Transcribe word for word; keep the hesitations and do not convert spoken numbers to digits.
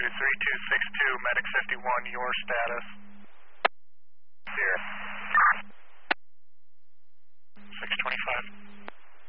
three two six two, medic fifty-one, your status.